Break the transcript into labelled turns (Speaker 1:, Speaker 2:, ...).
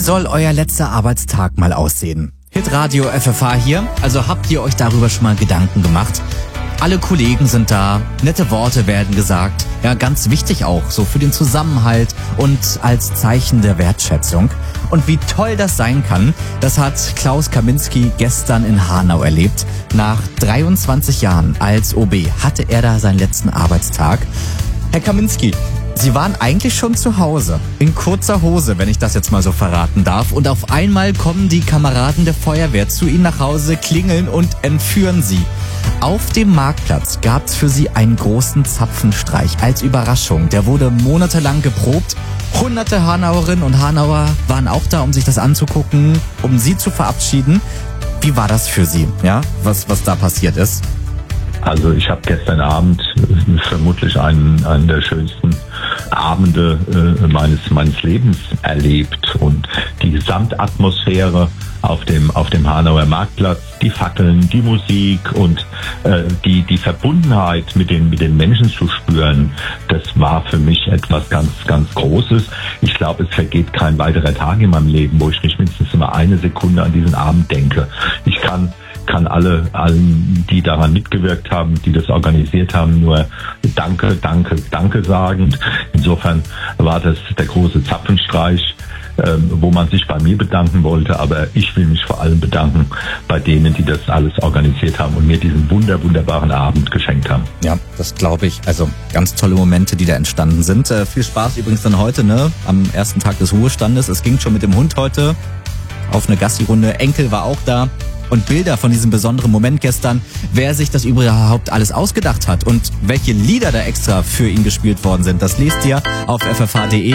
Speaker 1: soll euer letzter Arbeitstag mal aussehen? Hitradio FFH hier. Also habt ihr euch darüber schon mal Gedanken gemacht? Alle Kollegen sind da, nette Worte werden gesagt. Ja, ganz wichtig auch, so für den Zusammenhalt und als Zeichen der Wertschätzung. Und wie toll das sein kann, das hat Klaus Kaminski gestern in Hanau erlebt. Nach 23 Jahren als OB hatte er da seinen letzten Arbeitstag. Herr Kaminski, Sie waren eigentlich schon zu Hause, in kurzer Hose, wenn ich das jetzt mal so verraten darf. Und auf einmal kommen die Kameraden der Feuerwehr zu Ihnen nach Hause, klingeln und entführen Sie. Auf dem Marktplatz gab's für Sie einen großen Zapfenstreich als Überraschung. Der wurde monatelang geprobt. Hunderte Hanauerinnen und Hanauer waren auch da, um sich das anzugucken, um Sie zu verabschieden. Wie war das für Sie, ja, was da passiert ist?
Speaker 2: Also ich habe gestern Abend vermutlich einen der schönsten Abende meines Lebens erlebt, und die Gesamtatmosphäre auf dem Hanauer Marktplatz, die Fackeln, die Musik und die Verbundenheit mit den Menschen zu spüren, das war für mich etwas ganz, ganz Großes. Ich glaube, es vergeht kein weiterer Tag in meinem Leben, wo ich nicht mindestens immer eine Sekunde an diesen Abend denke. Ich kann allen, die daran mitgewirkt haben, die das organisiert haben, nur Danke sagen. Insofern war das der große Zapfenstreich, wo man sich bei mir bedanken wollte, aber ich will mich vor allem bedanken bei denen, die das alles organisiert haben und mir diesen wunderbaren Abend geschenkt haben.
Speaker 1: Ja, das glaube ich. Also ganz tolle Momente, die da entstanden sind. Viel Spaß übrigens dann heute, am ersten Tag des Ruhestandes. Es ging schon mit dem Hund heute auf eine Gassi-Runde. Enkel war auch da. Und Bilder von diesem besonderen Moment gestern, wer sich das überhaupt alles ausgedacht hat und welche Lieder da extra für ihn gespielt worden sind, das lest ihr auf ffh.de.